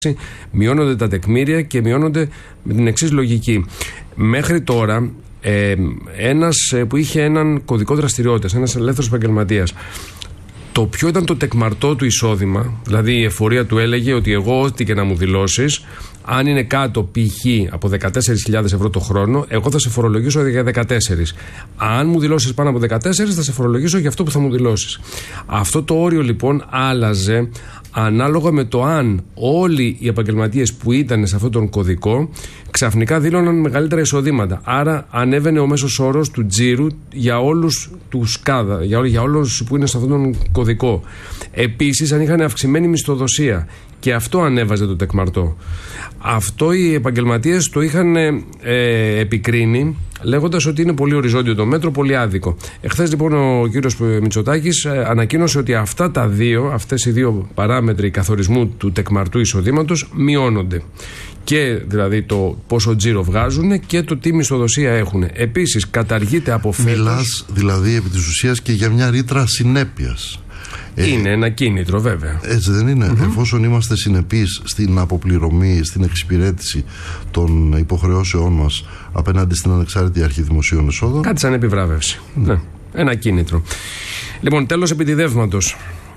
μειώνονται τα τεκμήρια και μειώνονται με την εξής λογική. Μέχρι τώρα, ένας που είχε έναν κωδικό δραστηριότητας, ένας ελεύθερος επαγγελματίας, το ποιο ήταν το τεκμαρτό του εισόδημα, δηλαδή η εφορία του έλεγε ότι εγώ ό,τι και να μου δηλώσεις, αν είναι κάτω π.χ. από 14.000 ευρώ το χρόνο, εγώ θα σε φορολογήσω για 14. Αν μου δηλώσεις πάνω από 14, θα σε φορολογήσω για αυτό που θα μου δηλώσεις. Αυτό το όριο λοιπόν άλλαζε ανάλογα με το αν όλοι οι επαγγελματίες που ήταν σε αυτόν τον κωδικό ξαφνικά δήλωναν μεγαλύτερα εισοδήματα. Άρα ανέβαινε ο μέσος όρος του τζίρου για όλους τους ΚΑΔΑ, για όλους που είναι σε αυτόν τον κωδικό. Επίσης, αν είχαν αυξημένη μισθοδοσία, και αυτό ανέβαζε το τεκμαρτό. Αυτό οι επαγγελματίες το είχαν επικρίνει, λέγοντας ότι είναι πολύ οριζόντιο το μέτρο, πολύ άδικο. Εχθές λοιπόν ο κύριος Μητσοτάκης ανακοίνωσε ότι αυτές οι δύο παράμετροι καθορισμού του τεκμαρτού εισοδήματος μειώνονται. Και δηλαδή το πόσο τζίρο βγάζουν και το τι μισθοδοσία έχουν. Επίσης καταργείται από φέτος. Μιλάς δηλαδή επί της ουσίας και για μια ρήτρα συνέπειας. Είναι ένα κίνητρο βέβαια. Έτσι δεν είναι? Εφόσον είμαστε συνεπείς στην αποπληρωμή, στην εξυπηρέτηση των υποχρεώσεών μας απέναντι στην ανεξάρτητη αρχή δημοσίων εσόδων. Κάτι σαν επιβράβευση. Ναι. Ένα κίνητρο. Λοιπόν, τέλος επιτιδεύματος.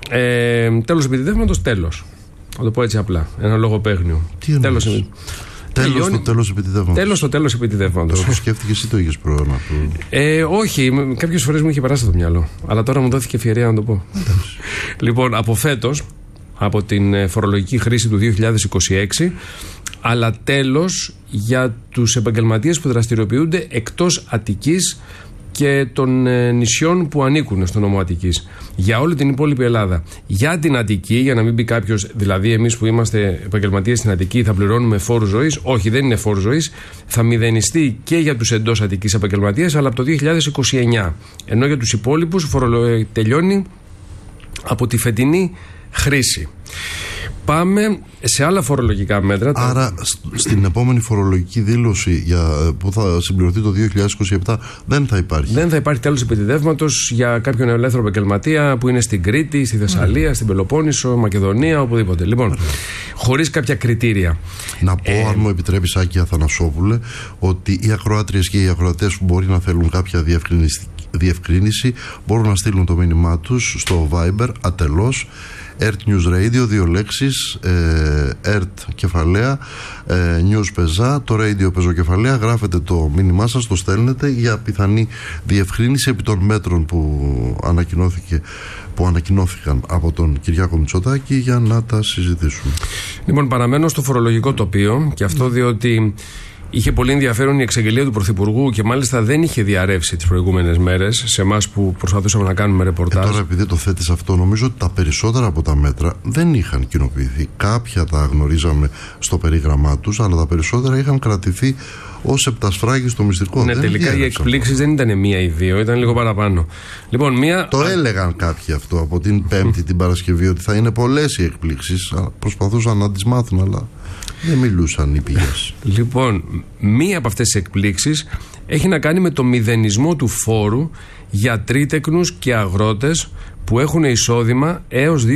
Τέλος. Θα το πω έτσι απλά. Ένα λογοπαίγνιο. Τι εννοείς? Τέλος το τέλος επιτιδεύματος. Το σκέφτηκες ή το είχες πρόγραμμα? Όχι, κάποιες φορές μου είχε περάσει το μυαλό. Αλλά τώρα μου δόθηκε ευκαιρία να το πω. Λοιπόν, από φέτος, από την φορολογική χρήση του 2026, αλλά τέλος για τους επαγγελματίες που δραστηριοποιούνται εκτός Αττικής και των νησιών που ανήκουν στο νομό Αττικής. Για όλη την υπόλοιπη Ελλάδα. Για την Αττική, για να μην πει κάποιος, δηλαδή εμείς που είμαστε επαγγελματίες στην Αττική θα πληρώνουμε φόρους ζωής. Όχι, δεν είναι φόρους ζωής. Θα μηδενιστεί και για τους εντός Αττικής επαγγελματίες, αλλά από το 2029. Ενώ για τους υπόλοιπους τελειώνει από τη φετινή χρήση. Πάμε σε άλλα φορολογικά μέτρα. Άρα στην επόμενη φορολογική δήλωση που θα συμπληρωθεί το 2027 δεν θα υπάρχει. Δεν θα υπάρχει τέλος επιτιδεύματος για κάποιον ελεύθερο επαγγελματία που είναι στην Κρήτη, στη Θεσσαλία, στην Πελοπόννησο, Μακεδονία, οπουδήποτε. Λοιπόν, χωρίς κάποια κριτήρια. Να πω, αν μου επιτρέπεις, Άκη Αθανασόπουλε, ότι οι ακροάτριες και οι ακροατές που μπορεί να θέλουν κάποια διευκρίνηση μπορούν να στείλουν το μήνυμά τους στο Viber ατελώς. ERT News Radio, 2 λέξεις, ERT κεφαλαία, News πεζά, το Radio πεζοκεφαλαία, γράφετε το μήνυμά σας, το στέλνετε για πιθανή διευκρίνηση επί των μέτρων που ανακοινώθηκαν από τον Κυριάκο Μητσοτάκη για να τα συζητήσουμε. Λοιπόν, παραμένω στο φορολογικό τοπίο και αυτό διότι είχε πολύ ενδιαφέρον η εξαγγελία του Πρωθυπουργού και μάλιστα δεν είχε διαρρεύσει τις προηγούμενες μέρες σε εμάς που προσπαθούσαμε να κάνουμε ρεπορτάζ. Τώρα, επειδή το θέτεις αυτό, νομίζω ότι τα περισσότερα από τα μέτρα δεν είχαν κοινοποιηθεί. Κάποια τα γνωρίζαμε στο περίγραμμά τους, αλλά τα περισσότερα είχαν κρατηθεί ως επτασφράγιστο μυστικό. Ναι, τελικά οι εκπλήξεις δεν ήταν μία ή δύο, ήταν λίγο παραπάνω. Λοιπόν, το έλεγαν κάποιοι αυτό από την Πέμπτη, την Παρασκευή, ότι θα είναι πολλές οι εκπλήξεις. Προσπαθούσαν να τις μάθουν, αλλά δεν μιλούσαν οι πηγές. Λοιπόν, μία από αυτές τις εκπλήξεις έχει να κάνει με το μηδενισμό του φόρου για τρίτεκνους και αγρότες που έχουν εισόδημα έως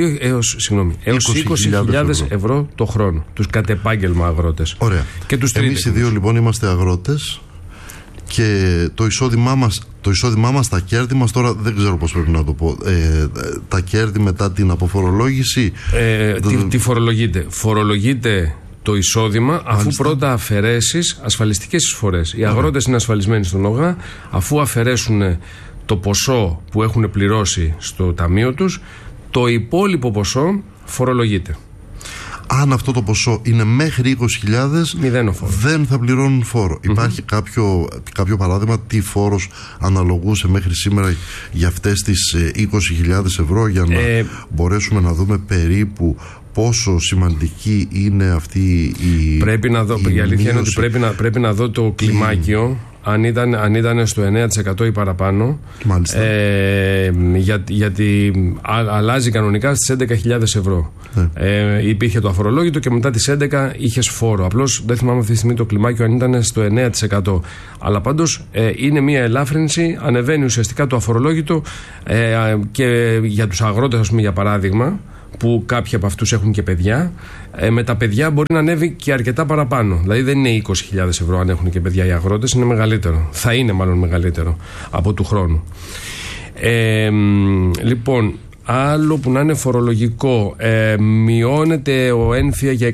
20.000 ευρώ το χρόνο. Τους κατεπάγγελμα αγρότες. Ωραία. Και τους εμείς οι δύο λοιπόν είμαστε αγρότες και το εισόδημά μας, τα κέρδη μας, τώρα δεν ξέρω πώς πρέπει να το πω, τα κέρδη μετά την αποφορολόγηση. Τι φορολογείται? Φορολογείται το εισόδημα αφού πρώτα αφαιρέσεις ασφαλιστικές εισφορές. Οι αγρότες είναι ασφαλισμένοι στον ΟΓΑ, αφού αφαιρέσουν το ποσό που έχουν πληρώσει στο ταμείο τους, το υπόλοιπο ποσό φορολογείται. Αν αυτό το ποσό είναι μέχρι 20.000, δεν θα πληρώνουν φόρο. Υπάρχει κάποιο παράδειγμα τι φόρος αναλογούσε μέχρι σήμερα για αυτές τις 20.000 ευρώ, για να μπορέσουμε να δούμε περίπου πόσο σημαντική είναι αυτή η... Πρέπει να δω, η αλήθεια είναι ότι πρέπει να δω το κλιμάκιο, αν ήταν στο 9% ή παραπάνω. Μάλιστα. Γιατί αλλάζει κανονικά στις 11.000 ευρώ. Υπήρχε το αφορολόγητο και μετά τις 11 είχες φόρο. Απλώς δεν θυμάμαι αυτή τη στιγμή το κλιμάκιο αν ήταν στο 9%. Αλλά πάντως είναι μια ελάφρυνση, ανεβαίνει ουσιαστικά το αφορολόγητο και για τους αγρότες, ας πούμε, για παράδειγμα, που κάποιοι από αυτούς έχουν και παιδιά. Με τα παιδιά μπορεί να ανέβει και αρκετά παραπάνω. Δηλαδή δεν είναι 20.000 ευρώ αν έχουν και παιδιά οι αγρότες, είναι μεγαλύτερο. Θα είναι μάλλον μεγαλύτερο από του χρόνου. Λοιπόν, άλλο που να είναι φορολογικό, μειώνεται ο ένφια για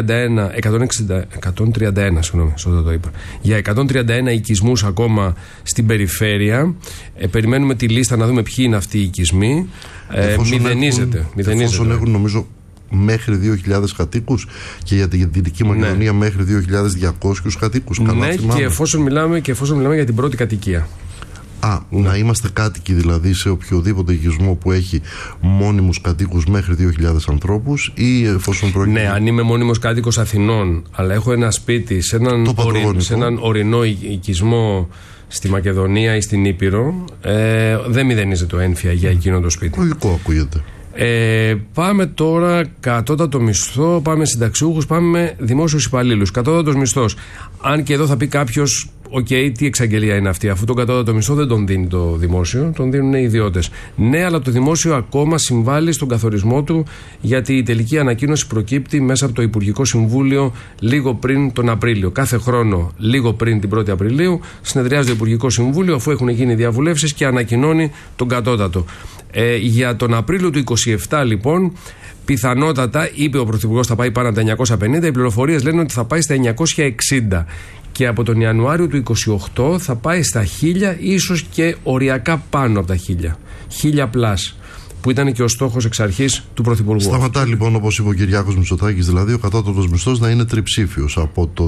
131 οικισμούς ακόμα στην περιφέρεια. Περιμένουμε τη λίστα να δούμε ποιοι είναι αυτοί οι οικισμοί. Μηδενίζεται. Εφόσον έχουν νομίζω μέχρι 2.000 κατοίκους και για τη Δυτική Μακεδονία μέχρι 2.200 κατοίκους. Ναι, και εφόσον μιλάμε για την πρώτη κατοικία. Να είμαστε κάτοικοι δηλαδή σε οποιοδήποτε οικισμό που έχει μόνιμους κατοίκους μέχρι 2.000 ανθρώπους, ή εφόσον πρόκειται. Ναι, αν είμαι μόνιμος κάτοικος Αθηνών, αλλά έχω ένα σπίτι σε έναν ορεινό οικισμό στη Μακεδονία ή στην Ήπειρο, δεν μηδενίζεται το ένφια για εκείνο το σπίτι. Λογικό ακούγεται. Πάμε τώρα κατώτατο μισθό, πάμε συνταξιούχους, πάμε δημόσιους υπαλλήλους. Κατώτατος μισθός. Αν και εδώ θα πει κάποιος, τι εξαγγελία είναι αυτή, αφού τον κατώτατο μισθό δεν τον δίνει το δημόσιο, τον δίνουν οι ιδιώτες. Ναι, αλλά το δημόσιο ακόμα συμβάλλει στον καθορισμό του, γιατί η τελική ανακοίνωση προκύπτει μέσα από το Υπουργικό Συμβούλιο λίγο πριν τον Απρίλιο. Κάθε χρόνο, λίγο πριν την 1η Απριλίου, συνεδριάζει το Υπουργικό Συμβούλιο, αφού έχουν γίνει διαβουλεύσεις, και ανακοινώνει τον κατώτατο. Για τον Απρίλιο του 27, λοιπόν, πιθανότατα, είπε ο Πρωθυπουργός, θα πάει πάνω από τα 950. Οι πληροφορίες λένε ότι θα πάει στα 960. Και από τον Ιανουάριο του 28 θα πάει στα 1.000, ίσως και οριακά πάνω από τα 1.000. 1.000 πλάς, που ήταν και ο στόχος εξ αρχής του Πρωθυπουργού. Σταματά λοιπόν, όπως είπε ο Κυριάκος Μητσοτάκης, δηλαδή ο κατώτατος μισθός να είναι τριψήφιος από το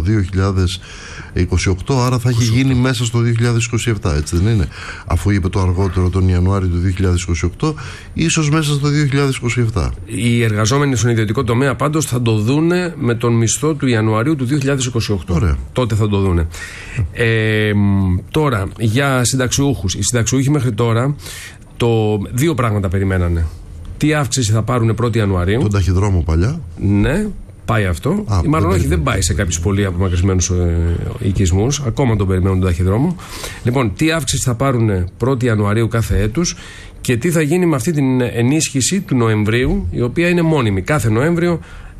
2028, άρα θα έχει γίνει μέσα στο 2027, έτσι δεν είναι? Αφού είπε το αργότερο τον Ιανουάριο του 2028, ίσως μέσα στο 2027. Οι εργαζόμενοι στον ιδιωτικό τομέα πάντως θα το δούνε με τον μισθό του Ιανουαρίου του 2028. Ωραία. Τότε θα το δούνε. Τώρα, για συνταξιούχους. Οι συνταξιούχοι μέχρι τώρα δύο πράγματα περιμένανε. Τι αύξηση θα πάρουν 1η Ιανουαρίου. Τον ταχυδρόμο παλιά. Ναι, πάει αυτό. Μάλλον όχι, δεν πάει σε κάποιους πολύ απομακρυσμένους οικισμούς. Ακόμα τον περιμένουν τον ταχυδρόμο. Λοιπόν, τι αύξηση θα πάρουν 1η Ιανουαρίου κάθε έτους και τι θα γίνει με αυτή την ενίσχυση του Νοεμβρίου, η οποία είναι μόνιμη. Κάθε Νοέμβριο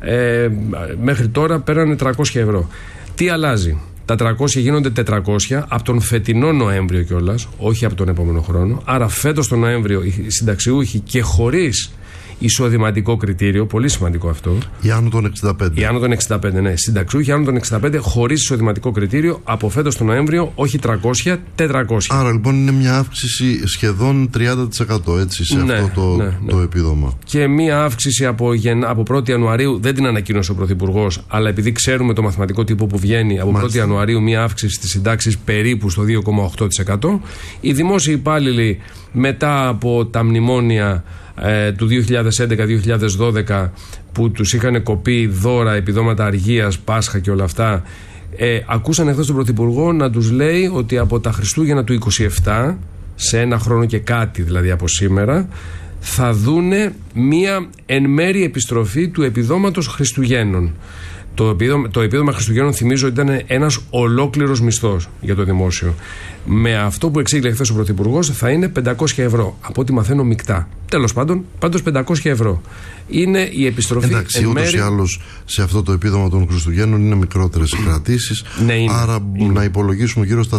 μέχρι τώρα πέρανε 300 ευρώ. Τι αλλάζει? Τα 300 γίνονται 400 από τον φετινό Νοέμβριο κιόλας, όχι από τον επόμενο χρόνο. Άρα φέτος τον Νοέμβριο οι συνταξιούχοι και χωρίς εισοδηματικό κριτήριο, πολύ σημαντικό αυτό. Οι άνω των 65. Οι άνω των 65, ναι. Συνταξιούχοι άνω των 65 χωρίς εισοδηματικό κριτήριο από φέτος τον Νοέμβριο, όχι 300, 400. Άρα λοιπόν είναι μια αύξηση σχεδόν 30% έτσι σε αυτό το επίδομα. Και μια αύξηση από 1η Ιανουαρίου, δεν την ανακοίνωσε ο Πρωθυπουργός, αλλά επειδή ξέρουμε το μαθηματικό τύπο που βγαίνει, από 1η Ιανουαρίου μια αύξηση στις συντάξεις περίπου στο 2,8%. Οι δημόσιοι υπάλληλοι μετά από τα μνημόνια του 2011-2012 που τους είχαν κοπεί δώρα, επιδόματα αργίας, Πάσχα και όλα αυτά, ακούσαν εχθές τον Πρωθυπουργό να τους λέει ότι από τα Χριστούγεννα του 27, σε ένα χρόνο και κάτι δηλαδή από σήμερα, θα δούνε μία εν μέρη επιστροφή του επιδόματος Χριστουγέννων. Το επίδομα Χριστουγέννων, θυμίζω, ήταν ένας ολόκληρος μισθός για το δημόσιο. Με αυτό που εξήγηλε χθες ο Πρωθυπουργός θα είναι 500 ευρώ. Από ό,τι μαθαίνω μεικτά. Τέλος πάντων, πάντως 500 ευρώ. Είναι η επιστροφή. Εντάξει, ούτως ή άλλως σε αυτό το επίδομα των Χριστουγέννων είναι μικρότερες οι κρατήσεις. Ναι, άρα να υπολογίσουμε γύρω στα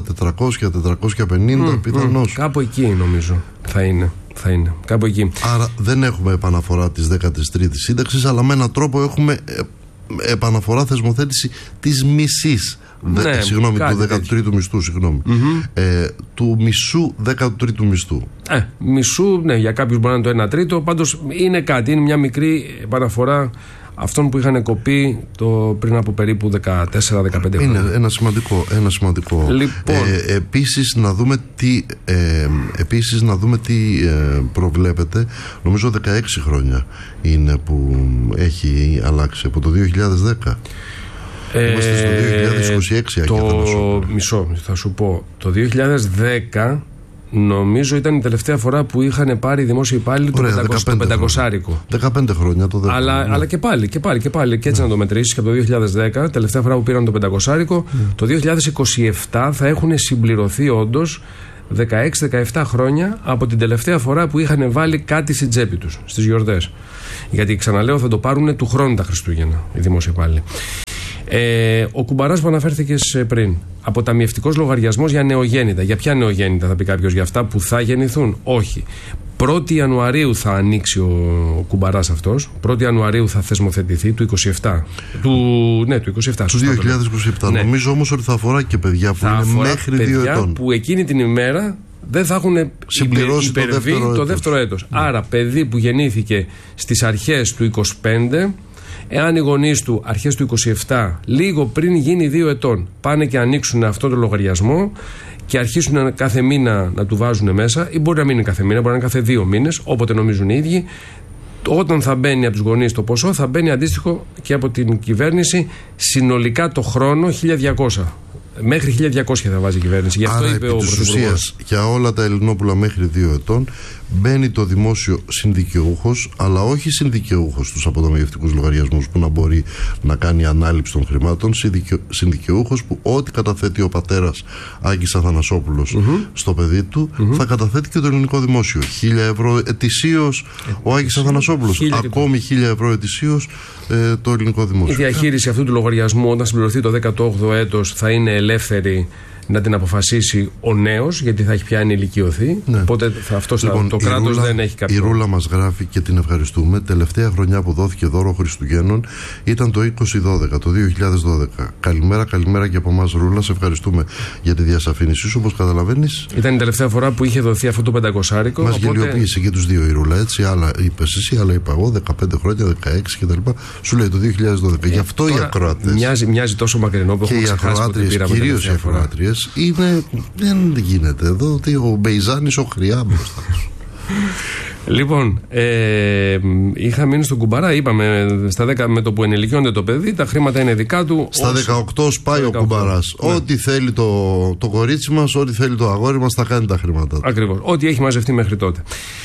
400-450 πιθανώς. Κάπου εκεί νομίζω θα είναι. Κάπου εκεί. Άρα δεν έχουμε επαναφορά της 13ης σύνταξης, αλλά με έναν τρόπο έχουμε επαναφορά, θεσμοθέτηση της μισής. Του 13ου μισθού, του μισού 13ου μισθού. Μισού, ναι, για κάποιους μπορεί να είναι το 1 τρίτο. Πάντως είναι κάτι, είναι μια μικρή επαναφορά αυτών που είχαν κοπεί πριν από περίπου 14-15 χρόνια. Είναι ένα σημαντικό. Λοιπόν. Επίσης να δούμε τι προβλέπεται. Νομίζω 16 χρόνια είναι που έχει αλλάξει από το 2010. Είμαστε στο 2026. Μισό, θα σου πω. Το 2010 νομίζω ήταν η τελευταία φορά που είχαν πάρει οι δημόσιοι υπάλληλοι το 500άρικο. 15 χρόνια το 10. Αλλά και πάλι. Και έτσι να το μετρήσεις, και από το 2010, τελευταία φορά που πήραν το 500άρικο, το 2027 θα έχουν συμπληρωθεί όντως 16-17 χρόνια από την τελευταία φορά που είχαν βάλει κάτι στην τσέπη τους στις γιορτές. Γιατί ξαναλέω, θα το πάρουν του χρόνου τα Χριστούγεννα οι δημόσιοι υπάλληλοι. Ο κουμπαράς που αναφέρθηκες πριν, αποταμιευτικός λογαριασμός για νεογέννητα. Για ποια νεογέννητα, θα πει κάποιος, για αυτά που θα γεννηθούν? Όχι. 1η Ιανουαρίου θα ανοίξει ο κουμπαράς αυτός. 1η Ιανουαρίου θα θεσμοθετηθεί, του 27. Του 27. Του 2027. Ναι. Νομίζω όμως ότι θα αφορά και παιδιά που είναι μέχρι 2 ετών. Που εκείνη την ημέρα δεν θα έχουν συμπληρώσει το δεύτερο έτος. Ναι. Άρα, παιδί που γεννήθηκε στις αρχές του 25, εάν οι γονείς του αρχές του 27, λίγο πριν γίνει 2 ετών, πάνε και ανοίξουν αυτό το λογαριασμό και αρχίσουν κάθε μήνα να του βάζουν μέσα, ή μπορεί να μην είναι κάθε μήνα, μπορεί να είναι κάθε 2 μήνες, όποτε νομίζουν οι ίδιοι. Όταν θα μπαίνει από τους γονείς το ποσό, θα μπαίνει αντίστοιχο και από την κυβέρνηση, συνολικά το χρόνο 1.200. Μέχρι 1.200 θα βάζει η κυβέρνηση. Γι' αυτό άρα, είπε ο Πρωθυπουργός. Για όλα τα ελληνόπουλα μέχρι 2 ετών μπαίνει το δημόσιο συνδικαιούχος, αλλά όχι συνδικαιούχος στους αποταμιευτικούς λογαριασμούς που να μπορεί να κάνει ανάληψη των χρημάτων. Συνδικαιούχος που ό,τι καταθέτει ο πατέρας Άκης Αθανασόπουλος στο παιδί του, θα καταθέτει και το ελληνικό δημόσιο. 1.000 ευρώ ετησίως ο Άκης Αθανασόπουλος. Ακόμη 1.000 ευρώ ετησίως το ελληνικό δημόσιο. Η διαχείριση αυτού του λογαριασμού, όταν συμπληρωθεί το 18ο έτος, θα είναι ελεύθερη να την αποφασίσει ο νέος, γιατί θα έχει πια ενηλικιωθεί. Ναι. Οπότε το κράτος δεν έχει κάποιο. Η Ρούλα μας γράφει και την ευχαριστούμε. Τελευταία χρονιά που δόθηκε δώρο Χριστουγέννων ήταν το 2012, το 2012. Καλημέρα και από εμάς, Ρούλα. Σε ευχαριστούμε για τη διασαφήνισή σου. Όπως καταλαβαίνεις, ήταν η τελευταία φορά που είχε δοθεί αυτό το 500άρικο. Μας γελιοποίησε και τους δύο η Ρούλα. Έτσι, άλλα είπες εσύ, άλλα είπα εγώ. 15 χρόνια, 16 κτλ. Σου λέει το 2012. Γι' αυτό οι ακροατές. Μοιάζει τόσο μακρινό που έχουμε ξεχάσει ότι πήραμε. Κυρίως οι ακροάτριες. Δεν γίνεται εδώ ότι ο Μπεϊζάνης ο Χρειά μπροστά σου. Λοιπόν, είχα μείνει στον κουμπαρά. Είπαμε στα 10, με το που ενηλικιώνεται το παιδί, τα χρήματα είναι δικά του. Στα 18 σπάει ο κουμπαράς. Ναι. Ό,τι θέλει το κορίτσι μας, ό,τι θέλει το αγόρι μας, θα κάνει τα χρήματα. Ακριβώς. Ό,τι έχει μαζευτεί μέχρι τότε.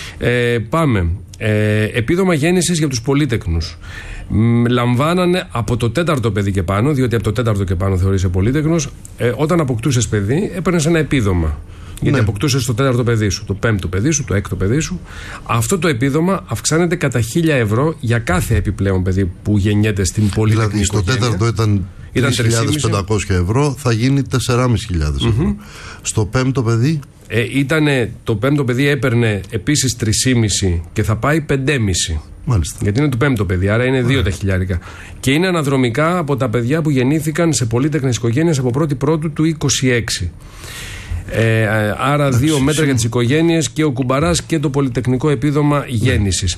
Πάμε. Επίδομα γέννησης για τους πολύτεκνους. Λαμβάνανε από το 4ο παιδί και πάνω, διότι από το 4ο και πάνω θεωρείσαι πολύτεκνος. Όταν αποκτούσες παιδί, έπαιρνες ένα επίδομα. Γιατί αποκτούσες το 4ο παιδί σου, το 5ο παιδί σου, το 6ο παιδί σου. Αυτό το επίδομα αυξάνεται κατά 1.000 ευρώ για κάθε επιπλέον παιδί που γεννιέται στην πολυτεχνική οικογένεια. Δηλαδή στο 4ο ήταν 3.500 ευρώ, θα γίνει 4.500 ευρώ. Στο 5ο παιδί. Το 5ο παιδί έπαιρνε επίσης 3.500 και θα πάει 5.500. Μάλιστα. Γιατί είναι το 5ο παιδί, άρα είναι 2 τα χιλιάρικα. Και είναι αναδρομικά από τα παιδιά που γεννήθηκαν σε πολύτεχνες οικογένειες από 1η Πρώτου του 26. Άρα 2 μέτρα για τις οικογένειες και ο κουμπαράς και το πολυτεχνικό επίδομα γέννησης.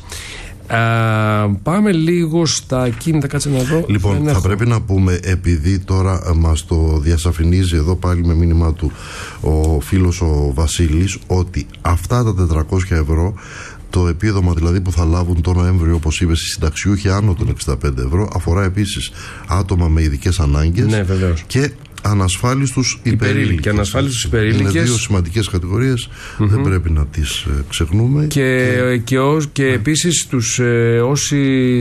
Πάμε λίγο στα κίνητα, κάτσε να δω. Λοιπόν, θα πρέπει να πούμε, επειδή τώρα μας το διασαφηνίζει εδώ πάλι με μήνυμα του ο φίλος ο Βασίλης, ότι αυτά τα 400 ευρώ, το επίδομα δηλαδή που θα λάβουν το Νοέμβριο, όπως είπες, οι συνταξιούχοι άνω των 65 ευρώ, αφορά επίσης άτομα με ειδικές ανάγκες. Ναι, βεβαίως. Και ανασφάλιστους υπερήλικες. Είναι 2 σημαντικές κατηγορίες, δεν πρέπει να τις ξεχνούμε. Και επίσης όσοι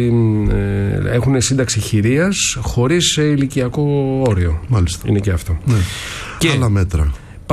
έχουν σύνταξη χειρίας χωρίς ηλικιακό όριο. Μάλιστα. Είναι και αυτό. Ναι. Και άλλα μέτρα.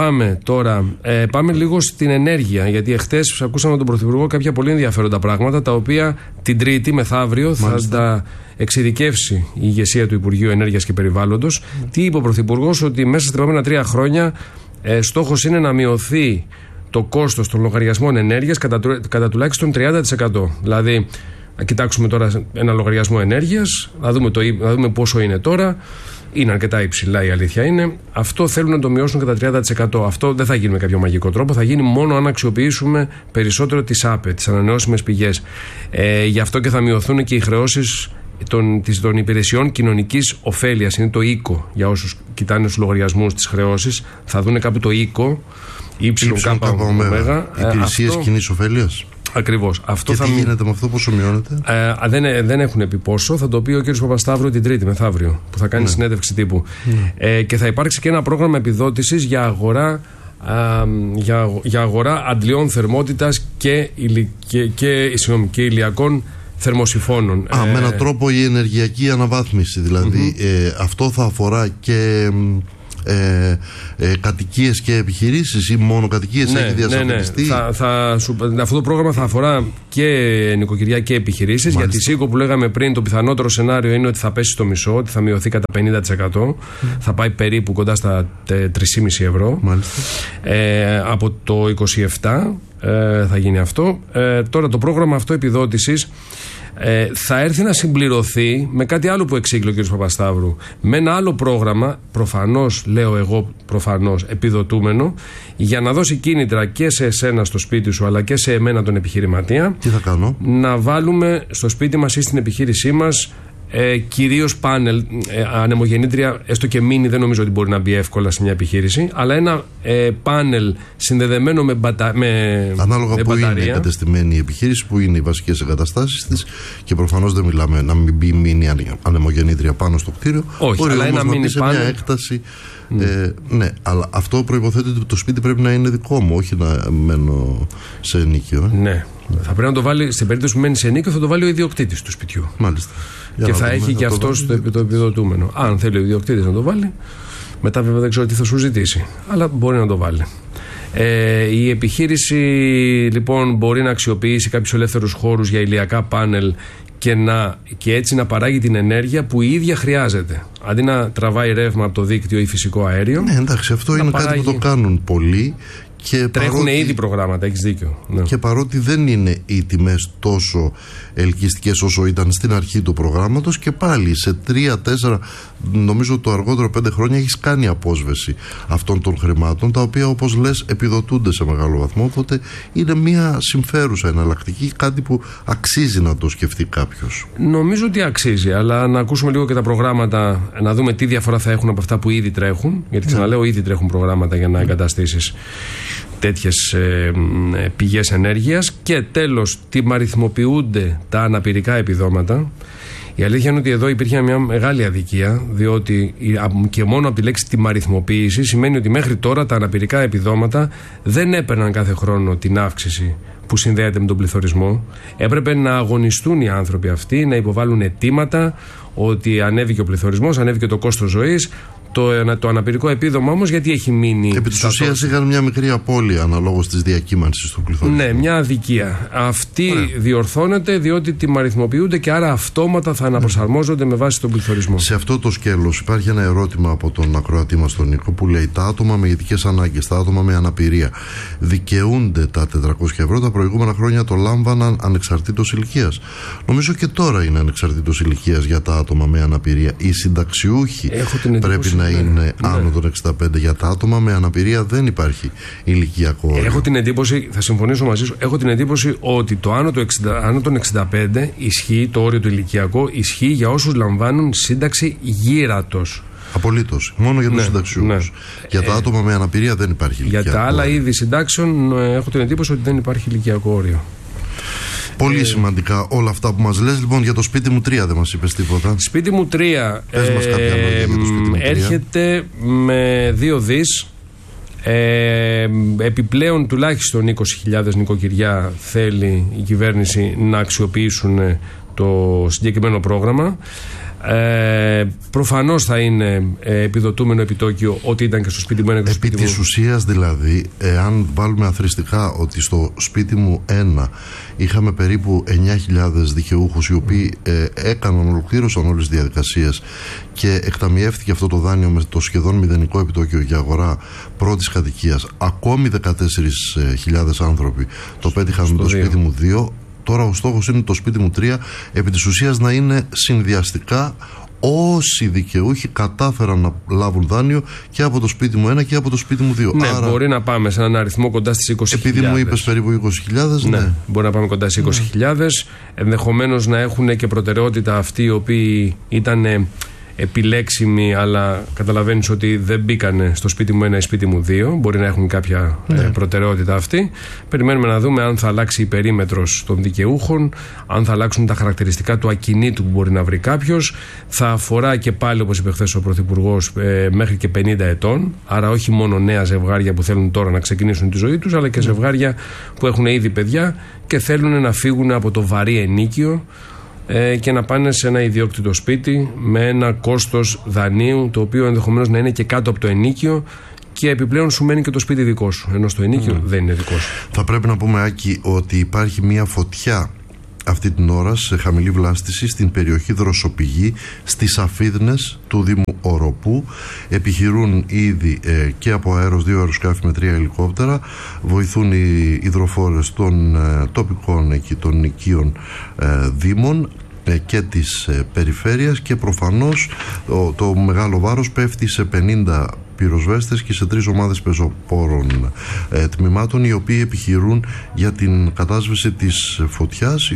Πάμε λίγο στην ενέργεια, γιατί εχθές ακούσαμε τον Πρωθυπουργό κάποια πολύ ενδιαφέροντα πράγματα, τα οποία την Τρίτη μεθαύριο θα τα εξειδικεύσει η ηγεσία του Υπουργείου Ενέργειας και Περιβάλλοντος. Τι είπε ο Πρωθυπουργός? Ότι μέσα στα επόμενα 3 χρόνια στόχος είναι να μειωθεί το κόστος των λογαριασμών ενέργειας κατά τουλάχιστον 30%. Δηλαδή, να κοιτάξουμε τώρα ένα λογαριασμό ενέργειας, να δούμε πόσο είναι τώρα. Είναι αρκετά υψηλά, η αλήθεια είναι. Αυτό θέλουν να το μειώσουν κατά 30%. Αυτό δεν θα γίνει με κάποιο μαγικό τρόπο. Θα γίνει μόνο αν αξιοποιήσουμε περισσότερο τις ΑΠΕ, τις ανανεώσιμες πηγές. Γι' αυτό και θα μειωθούν και οι χρεώσεις των υπηρεσιών κοινωνικής ωφέλειας. Είναι το οίκο. Για όσους κοιτάνε στους λογαριασμούς τις χρεώσεις, θα δουν κάπου το οίκο. Υπηρεσίες κοινής ωφέλειας. Ακριβώς. Και τι γίνεται με αυτό, πόσο μειώνεται? Δεν έχουν πει πόσο. Θα το πει ο κ. Παπασταύρου την Τρίτη μεθαύριο, που θα κάνει συνέντευξη τύπου. Και θα υπάρξει και ένα πρόγραμμα επιδότησης για αγορά αντλιών θερμότητας και ηλιακών θερμοσυφώνων. Με έναν τρόπο η ενεργειακή αναβάθμιση. Δηλαδή αυτό θα αφορά και κατοικίες και επιχειρήσεις ή μόνο κατοικίες? Έχει διασφαλιστεί? Αυτό το πρόγραμμα θα αφορά και νοικοκυριά και επιχειρήσεις. Για τη ΣΥΚΟ που λέγαμε πριν, το πιθανότερο σενάριο είναι ότι θα πέσει στο μισό, ότι θα μειωθεί κατά 50%. Θα πάει περίπου κοντά στα 3,5 ευρώ. Από το 27 θα γίνει αυτό. Τώρα το πρόγραμμα αυτό επιδότησης θα έρθει να συμπληρωθεί με κάτι άλλο που εξήγηλε ο κ. Παπασταύρου. Με ένα άλλο πρόγραμμα, προφανώς, λέω εγώ, επιδοτούμενο, για να δώσει κίνητρα και σε εσένα στο σπίτι σου, αλλά και σε εμένα τον επιχειρηματία. Τι θα κάνω? Να βάλουμε στο σπίτι μας ή στην επιχείρησή μας κυρίως πάνελ, ανεμογεννήτρια, έστω και μίνι, δεν νομίζω ότι μπορεί να μπει εύκολα σε μια επιχείρηση, αλλά ένα πάνελ συνδεδεμένο με ανάλογα με που μπαταρία. Είναι εγκατεστημένη η επιχείρηση, που είναι οι βασικές εγκαταστάσεις της, και προφανώς δεν μιλάμε να μην μπει μίνι ανεμογεννήτρια πάνω στο κτίριο. Όχι, μπορεί αλλά όμως ένα μίνι σε μια έκταση. Ναι, αλλά αυτό προϋποθέτει ότι το σπίτι πρέπει να είναι δικό μου, όχι να μένω σε ενοίκιο. Ναι. Θα πρέπει να το βάλει, στην περίπτωση που μένει σε ενοίκιο, θα το βάλει ο ιδιοκτήτης του σπιτιού. Μάλιστα. Και θα έχει και αυτό το επιδοτούμενο. Αν θέλει ο ιδιοκτήτης να το βάλει, μετά βέβαια δεν ξέρω τι θα σου ζητήσει, αλλά μπορεί να το βάλει. Η επιχείρηση λοιπόν μπορεί να αξιοποιήσει κάποιους ελεύθερους χώρους για ηλιακά πάνελ και έτσι να παράγει την ενέργεια που η ίδια χρειάζεται. Αντί να τραβάει ρεύμα από το δίκτυο ή φυσικό αέριο. Ναι, εντάξει, αυτό είναι κάτι που το κάνουν πολλοί. Τρέχουν ήδη προγράμματα, έχεις δίκιο. Ναι. Και παρότι δεν είναι οι τιμές τόσο ελκυστικές όσο ήταν στην αρχή του προγράμματος, και πάλι σε 3-4, νομίζω το αργότερο 5 χρόνια, έχεις κάνει απόσβεση αυτών των χρημάτων, τα οποία, όπως λες, επιδοτούνται σε μεγάλο βαθμό. Οπότε είναι μια συμφέρουσα εναλλακτική, κάτι που αξίζει να το σκεφτεί κάποιος. Νομίζω ότι αξίζει, αλλά να ακούσουμε λίγο και τα προγράμματα, να δούμε τι διαφορά θα έχουν από αυτά που ήδη τρέχουν. Γιατί ξαναλέω, ήδη τρέχουν προγράμματα για να εγκαταστήσεις τέτοιες πηγές ενέργειας. Και τέλος, τιμαριθμοποιούνται τα αναπηρικά επιδόματα. Η αλήθεια είναι ότι εδώ υπήρχε μια μεγάλη αδικία, διότι και μόνο από τη λέξη τιμαριθμοποίηση σημαίνει ότι μέχρι τώρα τα αναπηρικά επιδόματα δεν έπαιρναν κάθε χρόνο την αύξηση που συνδέεται με τον πληθωρισμό. Έπρεπε να αγωνιστούν οι άνθρωποι αυτοί, να υποβάλουν αιτήματα ότι ανέβηκε ο πληθωρισμός, ανέβηκε το κόστος ζωής. Το αναπηρικό επίδομα όμως, γιατί έχει μείνει. Επί της ουσίας είχαν μια μικρή απώλεια αναλόγως της διακύμανσης του πληθωρισμού. Ναι, μια αδικία. Αυτή διορθώνεται διότι τιμαριθμοποιούνται και άρα αυτόματα θα αναπροσαρμόζονται με βάση τον πληθωρισμό. Σε αυτό το σκέλος υπάρχει ένα ερώτημα από τον ακροατή μας τον Νίκο, που λέει: τα άτομα με ειδικές ανάγκες, τα άτομα με αναπηρία, δικαιούνται τα 400 ευρώ? Τα προηγούμενα χρόνια το λάμβαναν ανεξαρτήτως ηλικίας. Νομίζω και τώρα είναι ανεξαρτήτως ηλικίας για τα άτομα με αναπηρία. Οι συνταξιούχοι πρέπει να είναι άνω των 65. Για τα άτομα με αναπηρία δεν υπάρχει ηλικιακό όριο. Έχω την εντύπωση, θα συμφωνήσω μαζί σου, έχω την εντύπωση ότι το άνω των 65 ισχύει, το όριο του ηλικιακό ισχύει για όσους λαμβάνουν σύνταξη γύρατος. Απολύτως. Μόνο για τους συνταξιούχους. Ναι. Για τα άτομα με αναπηρία δεν υπάρχει ηλικιακό όριο. Για τα άλλα είδη συντάξεων έχω την εντύπωση ότι δεν υπάρχει ηλικιακό όριο. Πολύ σημαντικά όλα αυτά που μας λες. Λοιπόν, για το σπίτι μου 3 δεν μας είπες τίποτα. Σπίτι μου 3 Πες μας κάποια λόγια για το σπίτι μου 3. Έρχεται με 2 δις. Επιπλέον τουλάχιστον 20.000 νοικοκυριά θέλει η κυβέρνηση να αξιοποιήσουν το συγκεκριμένο πρόγραμμα. Προφανώς θα είναι επιδοτούμενο επιτόκιο, ό,τι ήταν και στο σπίτι μου. Επί της ουσίας δηλαδή, εάν βάλουμε αθροιστικά ότι στο σπίτι μου 1 είχαμε περίπου 9.000 δικαιούχους οι οποίοι ολοκλήρωσαν όλες τις διαδικασίες και εκταμιεύτηκε αυτό το δάνειο με το σχεδόν μηδενικό επιτόκιο για αγορά πρώτης κατοικίας, ακόμη 14.000 άνθρωποι το πέτυχαν με το σπίτι μου 2. Τώρα ο στόχος είναι το σπίτι μου 3 επί της ουσίας να είναι συνδυαστικά όσοι δικαιούχοι κατάφεραν να λάβουν δάνειο και από το σπίτι μου 1 και από το σπίτι μου 2. Ναι, άρα, μπορεί να πάμε σε έναν αριθμό κοντά στις 20.000. Επειδή μου είπες περίπου 20.000, ναι. Μπορεί να πάμε κοντά στις 20.000. Ενδεχομένως να έχουν και προτεραιότητα αυτοί οι οποίοι ήταν επιλέξιμοι, αλλά καταλαβαίνεις ότι δεν μπήκανε στο σπίτι μου 1 ή σπίτι μου 2. Μπορεί να έχουν κάποια προτεραιότητα αυτοί. Περιμένουμε να δούμε αν θα αλλάξει η περίμετρος των δικαιούχων, αν θα αλλάξουν τα χαρακτηριστικά του ακινήτου που μπορεί να βρει κάποιος. Θα αφορά και πάλι, όπως είπε χθες ο Πρωθυπουργός, μέχρι και 50 ετών. Άρα όχι μόνο νέα ζευγάρια που θέλουν τώρα να ξεκινήσουν τη ζωή τους, αλλά και ζευγάρια που έχουν ήδη παιδιά και θέλουν να φύγουν από το βαρύ ενίκιο. και να πάνε σε ένα ιδιόκτητο σπίτι με ένα κόστος δανείου το οποίο ενδεχομένως να είναι και κάτω από το ενοίκιο και επιπλέον σου μένει και το σπίτι δικό σου, ενώ στο ενοίκιο δεν είναι δικό σου. Θα πρέπει να πούμε, Άκη, ότι υπάρχει μια φωτιά αυτή την ώρα σε χαμηλή βλάστηση στην περιοχή Δροσοπηγή, στις Αφίδνες του Δήμου Οροπού. Επιχειρούν ήδη και από αέρος 2 αεροσκάφη με 3 ελικόπτερα. Βοηθούν οι υδροφόρες των τοπικών εκεί, των οικείων δήμων και της περιφέρειας, και προφανώς το μεγάλο βάρος πέφτει σε 50 πυροσβέστες και σε 3 ομάδες πεζοπόρων τμήματων, οι οποίοι επιχειρούν για την κατάσβεση της φωτιάς,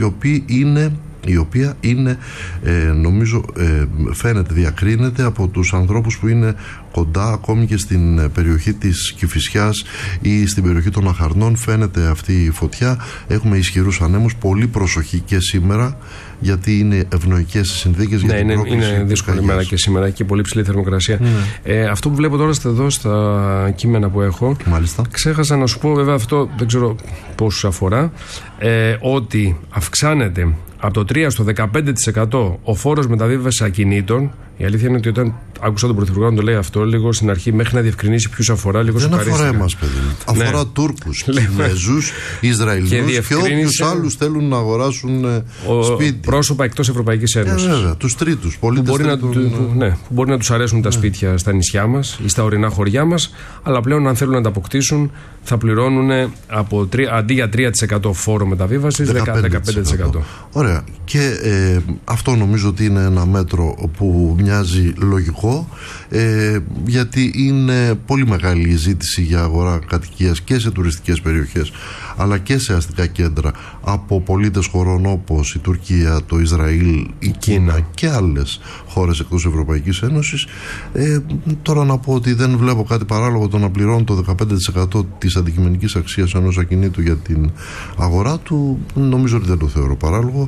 η οποία είναι νομίζω φαίνεται, διακρίνεται από τους ανθρώπους που είναι κοντά, ακόμη και στην περιοχή της Κηφισιάς ή στην περιοχή των Αχαρνών φαίνεται αυτή η φωτιά. Έχουμε ισχυρούς ανέμους, πολύ προσοχή και σήμερα, γιατί είναι ευνοϊκές οι συνθήκες για την πρόκληση. Είναι δύσκολη μέρα και σήμερα και πολύ ψηλή θερμοκρασία. Αυτό που βλέπω τώρα εδώ στα κείμενα που έχω, μάλιστα, ξέχασα να σου πω, βέβαια αυτό δεν ξέρω πόσους αφορά, ότι αυξάνεται από το 3% στο 15% ο φόρος μεταβίβασης ακινήτων. Η αλήθεια είναι ότι όταν άκουσα τον Πρωθυπουργό να το λέει αυτό, λίγο στην αρχή, μέχρι να διευκρινίσει ποιους αφορά, λίγο σοκαρίστηκα. Δεν αφορά εμάς, παιδί. Αφορά Τούρκους, Κινέζους, Ισραηλινούς και όποιους άλλους θέλουν να αγοράσουν σπίτι. Πρόσωπα εκτός Ευρωπαϊκής Ένωσης. Βέβαια, τους τρίτους πολίτες. Μπορεί να τους αρέσουν τα σπίτια στα νησιά μας ή στα ορεινά χωριά μας, αλλά πλέον αν θέλουν να τα αποκτήσουν θα πληρώνουν αντί για 3% φόρο μεταβίβασης 15%. Ωραία. Και αυτό νομίζω ότι είναι ένα μέτρο που μοιάζει λογικό, γιατί είναι πολύ μεγάλη η ζήτηση για αγορά κατοικίας και σε τουριστικές περιοχές αλλά και σε αστικά κέντρα από πολίτες χωρών όπως η Τουρκία, το Ισραήλ, η Κίνα και άλλες χώρες εκτός Ευρωπαϊκής Ένωσης. Τώρα να πω ότι δεν βλέπω κάτι παράλογο το να πληρώνω το 15% της αντικειμενικής αξίας ενός ακινήτου για την αγορά του. Νομίζω ότι δεν το θεωρώ παράλογο,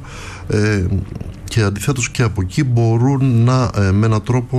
και αντιθέτως και από εκεί μπορούν με έναν τρόπο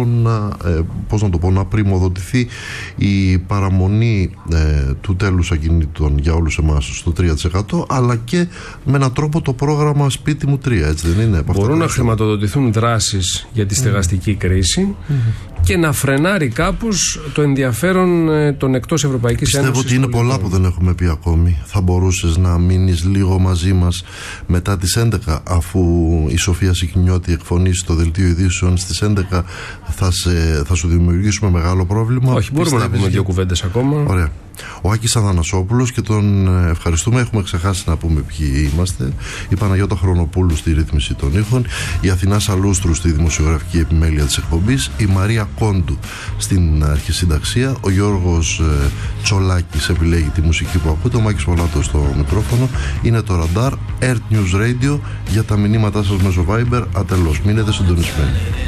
να πρημοδοτηθεί η παραμονή του τέλους ακινήτων για όλους εμάς στο 3%, αλλά και με έναν τρόπο το πρόγραμμα Σπίτι μου 3, έτσι δεν είναι? Μπορούν να χρηματοδοτηθούν δράσεις για τη στεγαστική κρίση και να φρενάρει κάπως το ενδιαφέρον των εκτός Ευρωπαϊκής Ένωσης. Πιστεύω ότι είναι πολλά που δεν έχουμε πει ακόμη. Θα μπορούσες να μείνεις λίγο μαζί μας μετά τις 11, αφού η Σοφία Σικνιώτη εκφωνήσει το δελτίο ειδήσεων στις 11. Θα σου δημιουργήσουμε μεγάλο πρόβλημα? Όχι, μπορούμε να πούμε 2 κουβέντες ακόμα. Ωραία. Ο Άκης Αθανασόπουλος, και τον ευχαριστούμε. Έχουμε ξεχάσει να πούμε ποιοι είμαστε. Η Παναγιώτα Χρονοπούλου στη ρύθμιση των ήχων, η Αθηνά Σαλούστρου στη δημοσιογραφική επιμέλεια της εκπομπής, η Μαρία Κόντου στην αρχισυνταξία, ο Γιώργος Τσολάκης επιλέγει τη μουσική που ακούτε, ο Μάκης Πολάτος στο μικρόφωνο. Είναι το Ραντάρ, Earth News Radio, για τα μηνύματά σας μέσω Viber. Ατελώς, μείνετε συντονισμένοι.